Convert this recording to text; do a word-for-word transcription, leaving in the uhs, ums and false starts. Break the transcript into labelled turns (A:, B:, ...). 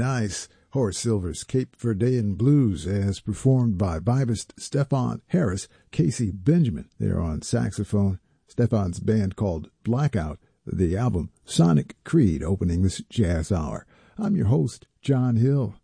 A: nice. Horace Silver's Cape Verdean Blues as performed by vibist Stefan Harris, Casey Benjamin. They're on saxophone. Stefan's band called Blackout. The album Sonic Creed opening this jazz hour. I'm your host, John Hill.